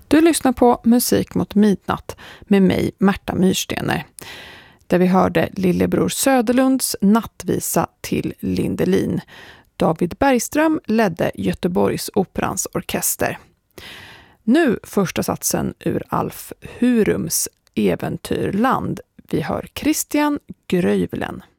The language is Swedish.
Du lyssnar på Musik mot midnatt med mig, Märta Myrstener, där vi hörde Lillebror Söderlunds nattvisa till Lindelin. David Bergström ledde Göteborgs Operans orkester. Nu första satsen ur Alf Hurums Eventyrland. Vi hör Christian Grövelen.